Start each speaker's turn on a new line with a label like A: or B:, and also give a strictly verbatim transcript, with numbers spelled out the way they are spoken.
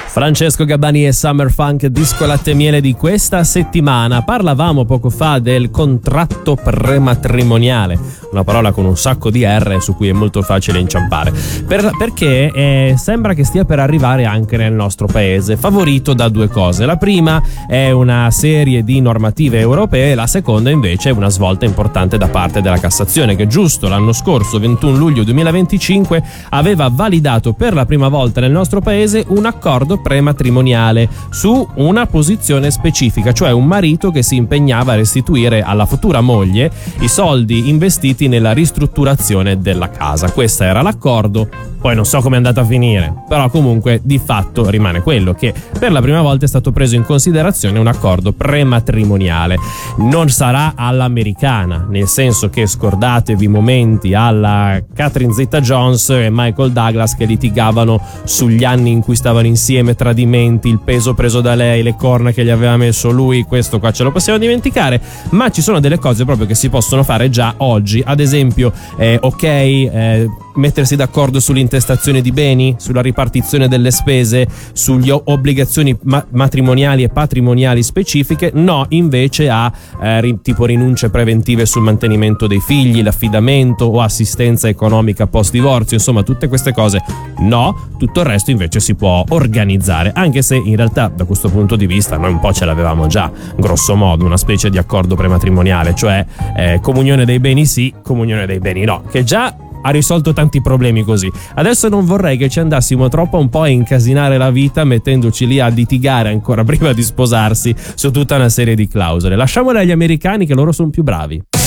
A: Francesco Gabbani e Summer Funk, disco latte e miele di questa settimana. Parlavamo poco fa del contratto prematrimoniale, una parola con un sacco di R su cui è molto facile inciampare, per, perché eh, sembra che stia per arrivare anche nel nostro paese, favorito da due cose. La prima è una serie di normative europee, la seconda invece è una svolta importante da parte della Cassazione, che giusto l'anno scorso, ventuno luglio duemilaventicinque, aveva validato per la prima volta nel nostro paese un accordo prematrimoniale su una posizione specifica, cioè un marito che si impegnava a restituire alla futura moglie i soldi investiti nella ristrutturazione della casa. Questo era l'accordo, poi non so come è andata a finire, però comunque di fatto rimane quello, che per la prima volta è stato preso in considerazione un accordo prematrimoniale. Non sarà all'americana, nel senso che scordatevi i momenti alla Catherine Zeta-Jones e Michael Douglas che litigavano sugli anni in cui stavano insieme, tradimenti, il peso preso da lei, le corna che gli aveva messo lui, questo qua ce lo possiamo dimenticare, ma ci sono delle cose proprio che si possono fare già oggi. Ad esempio eh, ok eh, mettersi d'accordo sull'intestazione di beni, sulla ripartizione delle spese, sugli obbligazioni ma- matrimoniali e patrimoniali specifiche, no invece a eh, ri- tipo rinunce preventive sul mantenimento dei figli, l'affidamento o assistenza economica post divorzio, insomma tutte queste cose no, tutto il resto invece si può organizzare, anche se in realtà da questo punto di vista noi un po' ce l'avevamo già, grosso modo, una specie di accordo prematrimoniale, cioè eh, comunione dei beni sì, comunione dei beni no, che già ha risolto tanti problemi così. Adesso non vorrei che ci andassimo troppo un po' a incasinare la vita mettendoci lì a litigare ancora prima di sposarsi su tutta una serie di clausole. Lasciamole agli americani che loro sono più bravi.